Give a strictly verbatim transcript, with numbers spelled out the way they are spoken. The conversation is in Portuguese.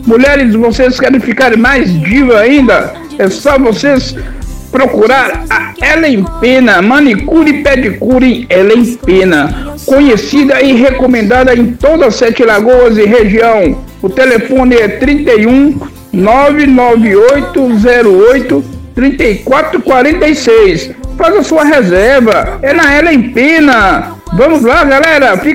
Mulheres, vocês querem ficar mais diva ainda? É só vocês procurar a Ellen Pena, manicure e pedicure Ellen Pena, conhecida e recomendada em todas as Sete Lagoas e região. O telefone é trinta e um, nove nove oito zero oito, trinta e quatro quarenta e seis. Faça sua reserva, é na Ellen Pena. Vamos lá, galera, fica